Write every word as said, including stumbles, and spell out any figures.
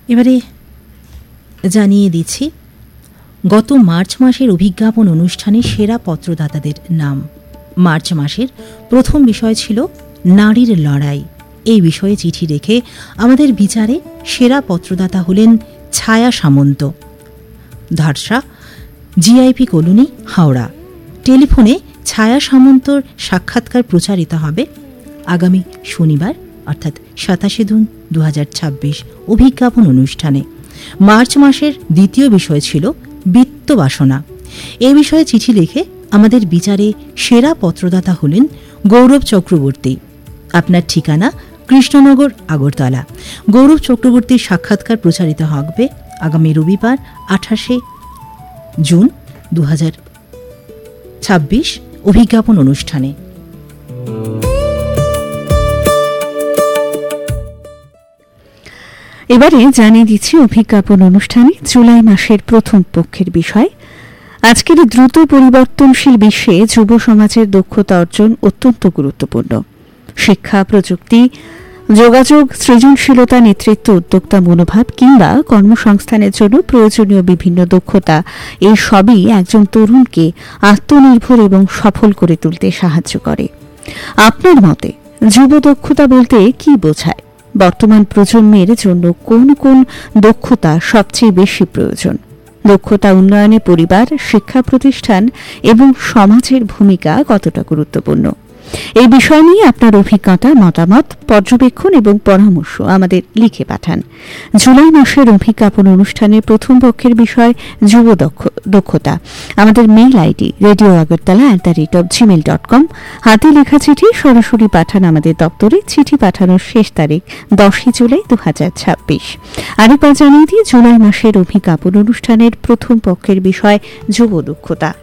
এবারে জানিয়ে দিচ্ছি গত মার্চ মাসের অভিজ্ঞাপন অনুষ্ঠানে সেরা পত্রদাতাদের নাম। মার্চ মাসের প্রথম বিষয় ছিল নারীর লড়াই। এই বিষয়ে চিঠি রেখে আমাদের বিচারে সেরা পত্রদাতা হলেন ছায়া সামন্ত, ধারসা, জিআইপি কলোনি, হাওড়া। টেলিফোনে ছায়া সামন্তর সাক্ষাৎকার প্রচারিত হবে আগামী শনিবার অর্থাৎ সাতাশে জুন দু হাজার ছাব্বিশ অভিজ্ঞাপন অনুষ্ঠানে। মার্চ মাসের দ্বিতীয় বিষয় ছিল বিত্ত বাসনা। এই বিষয়ে চিঠি লিখে আমাদের বিচারে সেরা পত্রদাতা হলেন গৌরব চক্রবর্তী। আপনার ঠিকানা কৃষ্ণনগর, আগরতলা। গৌরব চক্রবর্তীর সাক্ষাৎকার প্রচারিত হবে আগামী রবিবার আঠাশে জুন দু হাজার ছাব্বিশ অভিজ্ঞাপন অনুষ্ঠানে। এবারে জানিয়ে দিচ্ছি অভিজ্ঞাপন অনুষ্ঠানে জুলাই মাসের প্রথম পক্ষের বিষয়। আজকের দ্রুত পরিবর্তনশীল বিশ্বে যুব সমাজের দক্ষতা অর্জন অত্যন্ত গুরুত্বপূর্ণ। শিক্ষা, প্রযুক্তি, যোগাযোগ, সৃজনশীলতা, নেতৃত্ব, উদ্যোক্তা মনোভাব কিংবা কর্মসংস্থানের জন্য প্রয়োজনীয় বিভিন্ন দক্ষতা, এই সবই একজন তরুণকে আত্মনির্ভর এবং সফল করে তুলতে সাহায্য করে। আপনার মতে যুব দক্ষতা বলতে কি বোঝায়? বর্তমান প্রজন্মের জন্য কোন কোন দক্ষতা সবচেয়ে বেশি প্রয়োজন? দক্ষতা উন্নয়নে পরিবার, শিক্ষা প্রতিষ্ঠান এবং সমাজের ভূমিকা কতটা গুরুত্বপূর্ণ? এই বিষয় নিয়ে আপনার অভিজ্ঞতা, মতামত, পর্যবেক্ষণ এবং পরামর্শ আমাদের লিখে পাঠান। জুলাই মাসের অভিজ্ঞাপন অনুষ্ঠানের প্রথম পক্ষের বিষয় যুব দক্ষতা। আমাদের mail ID radio Agartala at the rate of Gmail dot com. হাতে লেখা চিঠি সরাসরি পাঠান আমাদের দপ্তরে। চিঠি পাঠানোর শেষ তারিখ দশই জুলাই দু হাজার ছাব্বিশ। আরেকবার জানিয়ে দিই, জুলাই মাসের অভিজ্ঞাপন অনুষ্ঠানের প্রথম পক্ষের বিষয় যুব দক্ষতা।